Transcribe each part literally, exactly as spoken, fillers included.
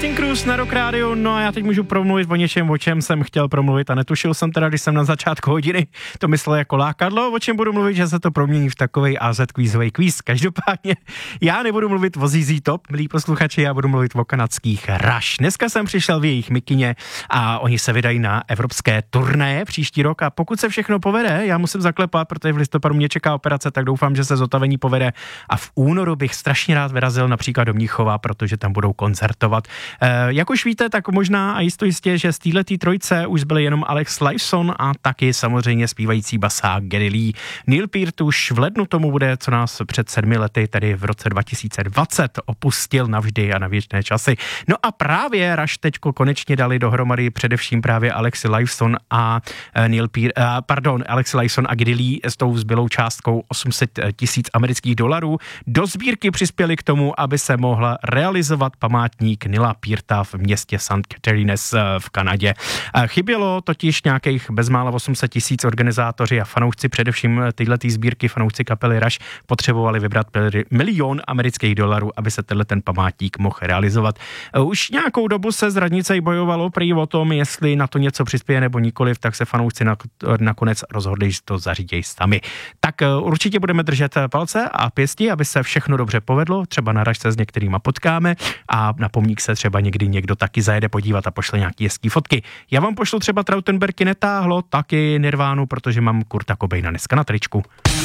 Cruise na Rock Radio, no a já teď můžu promluvit o něčem, o čem jsem chtěl promluvit a netušil jsem teda, když jsem na začátku hodiny to myslel jako lákadlo, o čem budu mluvit, že se to promění v takovej á zet kvízový kvíz. Každopádně já nebudu mluvit o zet zet Top, milí posluchači, já budu mluvit o kanadských Rush. Dneska jsem přišel v jejich mikině a oni se vydají na evropské turné příští rok a pokud se všechno povede, já musím zaklepat, protože v listopadu mě čeká operace, tak doufám, že se zotavení povede a v únoru bych strašně rád vyrazil například do Mnichova, protože tam budou koncertovat. E, jak už víte, tak možná a jisto jistě, že z téhletý trojce už byli jenom Alex Lifeson a taky samozřejmě zpívající basák Geddy Lee. Neil Peart už v lednu tomu bude, co nás před sedmi lety, tedy v roce dva tisíce dvacet, opustil navždy a na věčné časy. No a právě Rush teďko konečně dali dohromady především právě Alex Lifeson a Neil Peart, pardon, Alex Lifeson a Geddy Lee s tou zbylou částkou osm set tisíc amerických dolarů. Do sbírky přispěli k tomu, aby se mohla realizovat památník Nila Pearta v městě Saint Catharines v Kanadě. Chybělo totiž nějakých bezmála osm set tisíc. Organizátoři a fanoušci, především tyhletý sbírky, fanoušci kapely Rush, potřebovali vybrat milion amerických dolarů, aby se tenhle ten památník mohl realizovat. Už nějakou dobu se z radnice bojovalo prý o tom, jestli na to něco přispěje nebo nikoliv, tak se fanoušci nakonec rozhodli, že to zařídějí sami. Tak určitě budeme držet palce a pěstí, aby se všechno dobře povedlo. Třeba na Rush se s některýma potkáme a na pomník se třeba někdy někdo taky zajede podívat a pošle nějaký hezký fotky. Já vám pošlu třeba Trautenbergy netáhlo, taky Nirvánu, protože mám Kurta Cobaina dneska na tričku.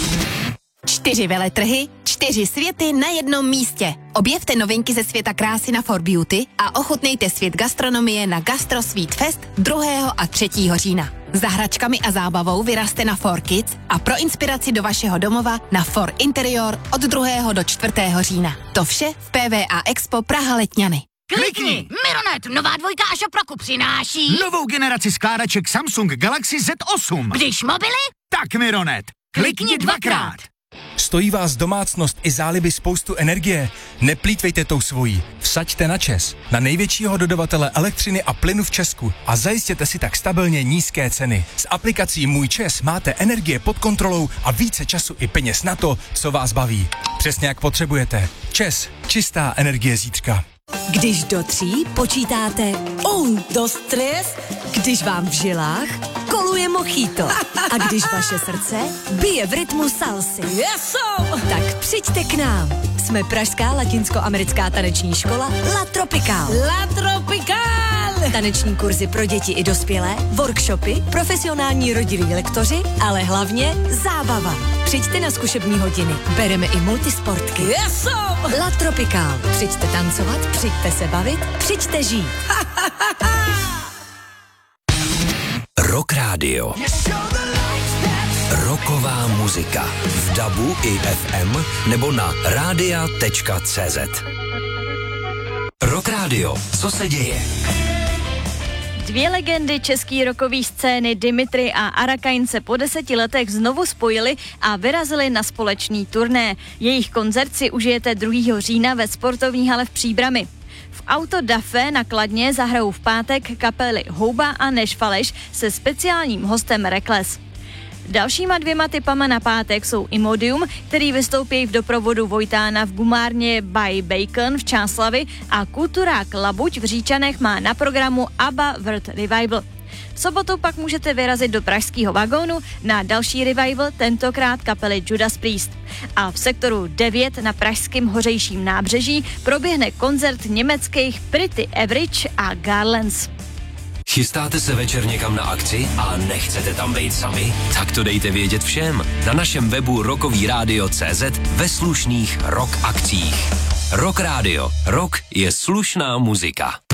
Čtyři veletrhy, čtyři světy na jednom místě. Objevte novinky ze světa krásy na For Beauty a ochutnejte svět gastronomie na Gastro Sweet Fest druhého a třetího října. Za hračkami a zábavou vyrazte na For Kids a pro inspiraci do vašeho domova na For Interior od druhého do čtvrtého října. To vše v P V A Expo Praha Letňany. Klikni! Mironet, nová dvojka a Šoproku přináší novou generaci skládaček Samsung Galaxy Z osm. Když mobily, tak Mironet. Klikni dvakrát. Stojí vás domácnost i záliby spoustu energie? Neplýtvejte tou svojí. Vsaďte na ČEZ, na největšího dodavatele elektřiny a plynu v Česku a zajistěte si tak stabilně nízké ceny. S aplikací Můj ČEZ máte energie pod kontrolou a více času i peněz na to, co vás baví. Přesně jak potřebujete. ČEZ, čistá energie zítřka. Když do tří počítáte un, dos, tres, když vám v žilách koluje mojito a když vaše srdce bije v rytmu salsy. Yeso! Tak přijďte k nám. Jsme pražská latinskoamerická taneční škola La Tropical. La Tropical! Taneční kurzy pro děti i dospělé, workshopy, profesionální rodilí lektoři, ale hlavně zábava. Přijďte na zkušební hodiny. Bereme i multisportky. Yeso! La Tropical. Přijďte tancovat, přijďte se bavit, přijďte žít. Rock Radio. Rocková muzika. V dabu i F M nebo na rádia tečka cé zet. Rock Radio. Co se děje? Dvě legendy české rockové scény Dimitri a Arakain se po deseti letech znovu spojili a vyrazili na společný turné. Jejich koncert si užijete druhého října ve sportovní hale v Příbrami. V Auto da Fe na Kladně zahrajou v pátek kapely Houba a Neš Faleš se speciálním hostem Reckless. Dalšíma dvěma typama na pátek jsou Imodium, který vystoupí v doprovodu Vojtána v gumárně by Bacon v Čáslavi a kulturák Labuť v Říčanech má na programu ABBA World Revival. V sobotu pak můžete vyrazit do pražského vagónu na další revival, tentokrát kapely Judas Priest. A v sektoru devět na pražském Hořejším nábřeží proběhne koncert německých Pretty Average a Garlands. Chystáte se večer někam na akci a nechcete tam být sami? Tak to dejte vědět všem na našem webu rockový rádio tečka cé zet ve slušných rock akcích. Rock Radio. Rock je slušná muzika.